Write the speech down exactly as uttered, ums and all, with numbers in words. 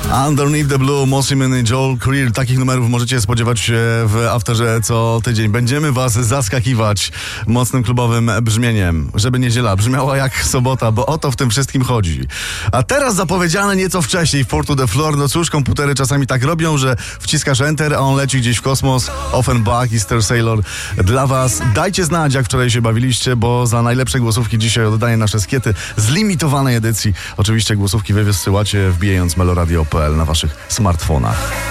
Underneath the Blue, Mosiman i Joel Creer. Takich numerów możecie spodziewać się w Afterze co tydzień. Będziemy was zaskakiwać mocnym klubowym brzmieniem, żeby niedziela brzmiała jak sobota, bo o to w tym wszystkim chodzi. A teraz zapowiedziane nieco wcześniej w Four to the Floor. No cóż, komputery czasami tak robią, że wciskasz Enter, a on leci gdzieś w kosmos. Offenbach i Star Sailor dla was. Dajcie znać, jak wczoraj się bawiliście, bo za najlepsze głosówki dzisiaj oddaję nasze skiety z limitowanej edycji. Oczywiście głosówki wy wysyłacie wbijając meloradio kropka p l na waszych smartfonach.